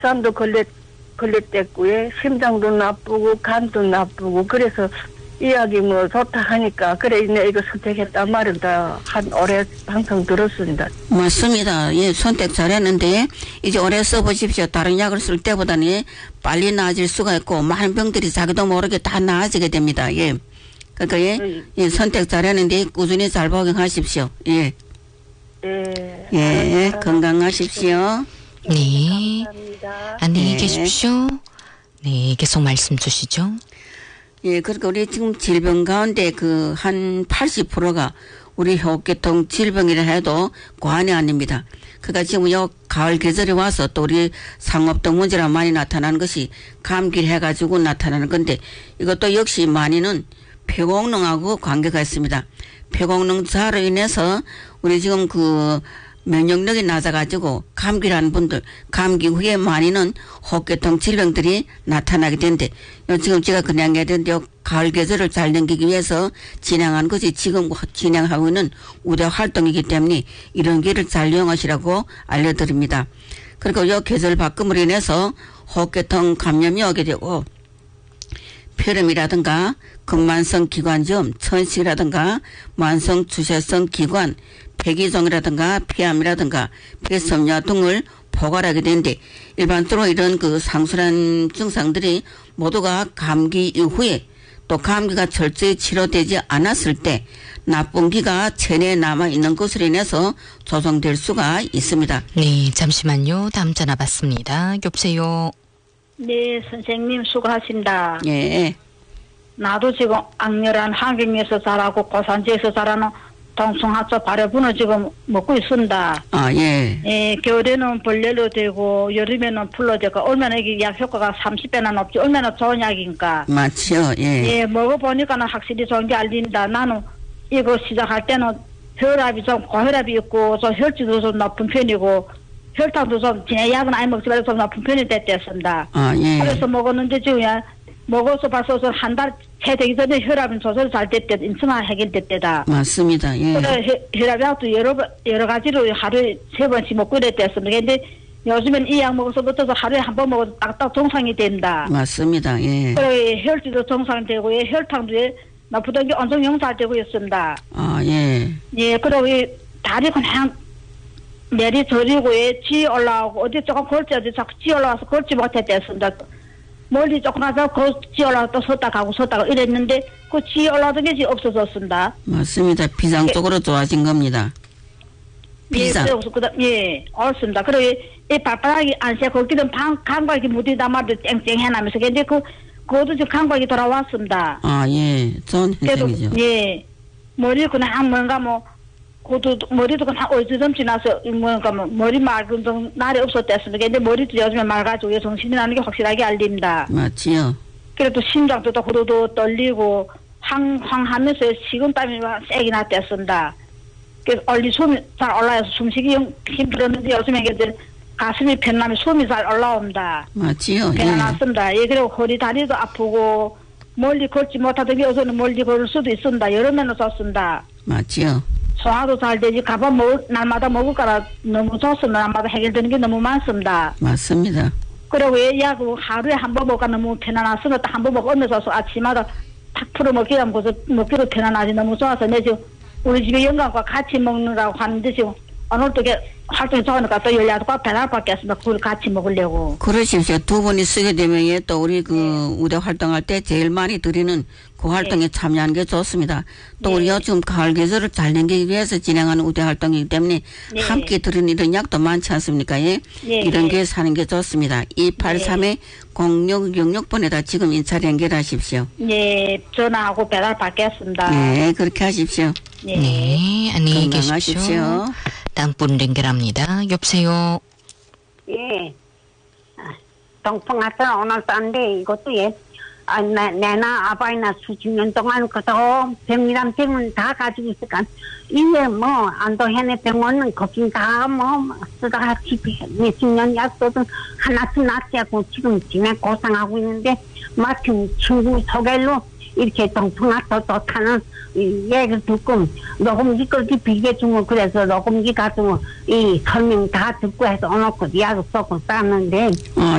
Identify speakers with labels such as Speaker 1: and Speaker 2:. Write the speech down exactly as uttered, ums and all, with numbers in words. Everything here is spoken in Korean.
Speaker 1: 쌈도 걸렸, 걸렸댔고요. 심장도 나쁘고, 간도 나쁘고, 그래서 이야기 뭐 좋다 하니까, 그래, 내 이거 선택했단 말이다. 한 올해 방송 들었습니다.
Speaker 2: 맞습니다. 예, 선택 잘했는데, 이제 오래 써보십시오. 다른 약을 쓸 때보다는 빨리 나아질 수가 있고, 많은 병들이 자기도 모르게 다 나아지게 됩니다. 예. 그러니까, 예, 네. 예 선택 잘했는데, 꾸준히 잘 복용하십시오. 예.
Speaker 1: 네.
Speaker 2: 예, 건강하십시오.
Speaker 3: 네.
Speaker 1: 감사합니다.
Speaker 3: 안녕히
Speaker 2: 네.
Speaker 3: 계십시오. 네, 계속 말씀 주시죠.
Speaker 2: 예, 그러니까 우리 지금 질병 가운데 그 한 팔십 퍼센트가 우리 호흡계통 질병이라 해도 과언이 아닙니다. 그러니까 지금 요 가을 계절에 와서 또 우리 상업동 문제가 많이 나타나는 것이 감기를 해가지고 나타나는 건데 이것도 역시 많이는 폐공능하고 관계가 있습니다. 폐공능 저하로 인해서 우리 지금 그 면역력이 낮아가지고 감기라는 분들 감기 후에 많이는 호흡계통 질병들이 나타나게 되는데 지금 제가 그냥 얘기했는데 가을 계절을 잘 넘기기 위해서 진행한 것이 지금 진행하고 있는 우대 활동이기 때문에 이런 기회를 잘 이용하시라고 알려드립니다. 그리고 이 계절 바꿈으로 인해서 호흡계통 감염이 오게 되고 폐렴이라든가 근만성 기관지염, 천식이라든가 만성 주쇄성 기관, 폐기종이라든가 폐암이라든가 폐섬유화 등을 포괄하게 되는데 일반적으로 이런 그 상술한 증상들이 모두가 감기 이후에 또 감기가 철저히 치료되지 않았을 때 나쁜 기가 체내에 남아있는 것으로 인해서 조성될 수가 있습니다.
Speaker 3: 네, 잠시만요. 다음 전화 받습니다. 여보세요.
Speaker 4: 네, 선생님 수고하십니다.
Speaker 2: 예.
Speaker 4: 나도 지금 악렬한 환경에서 자라고 고산지에서 자라는 동숭하초 발효분을 지금 먹고 있습니다.
Speaker 2: 아, 예.
Speaker 4: 예, 겨울에는 벌레로 되고 여름에는 풀로 되고 얼마나 이게 약 효과가 삼십 배나 높지 얼마나 좋은 약인가.
Speaker 2: 맞죠. 예.
Speaker 4: 예, 먹어보니까는 확실히 좋은 게 알립니다. 나는 이거 시작할 때는 혈압이 좀 고혈압이 있고 좀 혈질도 좀 높은 편이고 혈당도 좀 진행 약은 아예 먹지 말고 좀 높은 편이 됐댔습니다.
Speaker 2: 아, 예.
Speaker 4: 그래서 먹었는데 지금 먹어서 봐서 한 달 채 되기 전에 혈압은 조절 잘 됐대, 인수만 해결됐대다.
Speaker 2: 맞습니다. 예.
Speaker 4: 그래, 혈압약도 여러, 여러 가지로 하루에 세 번씩 먹고 이랬댔습니다. 근데 요즘엔 이 약 먹어서부터 하루에 한 번 먹어도 딱딱 정상이 된다.
Speaker 2: 맞습니다. 예.
Speaker 4: 그래, 혈질도 정상되고, 혈당도 나쁘던 게 엄청 영살되고 있습니다.
Speaker 2: 아, 예.
Speaker 4: 예, 그리고 이 다리 그냥 내리 저리고, 예, 지 올라오고, 어디 조금 걸지, 어디 자꾸 지 올라와서 걸지 못했댔습니다. 멀리 조금 가서 지 올라가 또 섰다 가고 섰다 가고 이랬는데 그 지 올라오던 게 없어졌습니다.
Speaker 2: 맞습니다. 비상 쪽으로 예. 좋아진 겁니다. 비상.
Speaker 4: 예, 그다음 예, 옳습니다. 그리고 이 발바닥이 안 새, 거기는 방 강박이 묻히다 말도 쨍쨍해나면서 근데 그 그것도 지금 강박이 돌아왔습니다.
Speaker 2: 아, 예, 좋은 현상이죠.
Speaker 4: 예, 머리 그냥 뭔가 뭐 그것도 머리도 그냥 어지럼 지나서 뭔가 뭐 머리 맑은 좀 날이 없었댔습니다. 근데 머리도 요즘에 맑아지고 정신이 나는 게 확실하게 알립니다.
Speaker 2: 맞지요.
Speaker 4: 그래도 심장도 또 후루도 떨리고 황황하면서 식은땀이 세게 났댔습니다. 그래서 얼리 숨이 잘 올라와서 숨쉬기 힘들었는데 요즘에 가슴이 편나면 숨이 잘 올라옵니다.
Speaker 2: 맞지요.
Speaker 4: 편안했습니다. 예. 예, 그리고 허리 다리도 아프고 멀리 걷지 못하던 게 요새는 멀리 걸을 수도 있습니다. 여러 면은 좋습니다.
Speaker 2: 맞지요.
Speaker 4: 소화도 잘 되지. 가봐 먹을 날마다 먹을 거라 너무 좋습니다. 날마다 해결되는 게 너무 많습니다.
Speaker 2: 맞습니다.
Speaker 4: 그리고 약 하루에 한 번 먹으니까 너무 편안했으면 또 한 번 먹으면서 아침마다 탁 풀어 먹기로 하면 먹기로 편안하지. 너무 좋아서 내 지금 우리 집에 영감과 같이 먹느라고 하는데 지금 오늘도 활동이 좋으니까 또 연락도 배달 받겠습니다. 그걸 같이 먹으려고.
Speaker 2: 그러십시오. 두 분이 쓰게 되면 예, 또 우리 그 네. 우대 활동할 때 제일 많이 드리는 그 활동에 네. 참여하는 게 좋습니다. 또 네. 우리가 지금 가을 계절을 잘 넘기기 위해서 진행하는 우대 활동이기 때문에 네. 함께 드리는 이런 약도 많지 않습니까? 예? 네. 이런 게 사는 게 좋습니다. 이팔삼 공육육육 번에다 지금 인차 연결하십시오.
Speaker 4: 네, 전화하고 배달 받겠습니다.
Speaker 2: 네, 그렇게 하십시오.
Speaker 3: 네, 네 안녕히
Speaker 2: 계십시오.
Speaker 3: 다음 분 연결합니다. 여보세요.
Speaker 5: 예. 동풍하트 오늘 싼데 이것도 예. 아, 내, 내나 아바이나 수십 년 동안 그저 병이란 병은 다 가지고 있으니까 이게 뭐 안도현의 병원은 거긴 다뭐 쓰다가 집에 몇십 년 약도든 하나씩 낫지 않고 지금 진행 고생하고 있는데 마침 친구 소개로 이렇게 동풍아도 또 타는 이 얘기를 듣고 녹음기 그렇게 비게 주면 그래서 녹음기 가지고 이 설명 다 듣고 해서 오놓고 이야기 쏘고 쌌는데
Speaker 2: 어,